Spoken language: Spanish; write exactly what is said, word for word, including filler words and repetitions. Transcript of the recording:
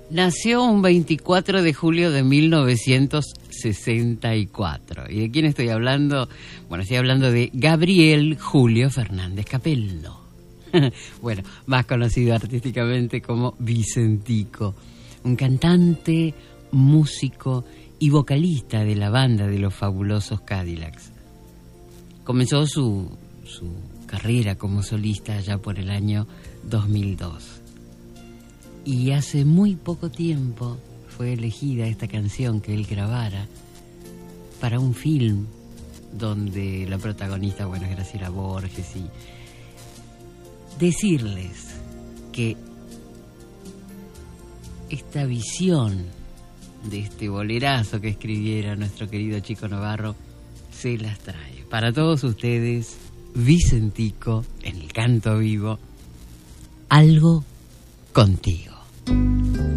Nació un veinticuatro de julio de mil novecientos sesenta y cuatro. ¿Y de quién estoy hablando? Bueno, estoy hablando de Gabriel Julio Fernández Capello. Bueno, más conocido artísticamente como Vicentico. Un cantante, músico y vocalista de la banda de los Fabulosos Cadillacs. Comenzó su, su carrera como solista allá por el año dos mil dos. Y hace muy poco tiempo fue elegida esta canción que él grabara para un film donde la protagonista, bueno, es Graciela Borges. Y decirles que esta visión de este bolerazo que escribiera nuestro querido Chico Novarro se las trae. Para todos ustedes, Vicentico en el canto vivo, Algo contigo.